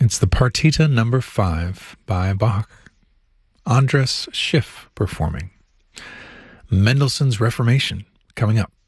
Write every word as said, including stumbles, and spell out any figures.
It's the Partita number five by Bach. Andras Schiff performing. Mendelssohn's Reformation coming up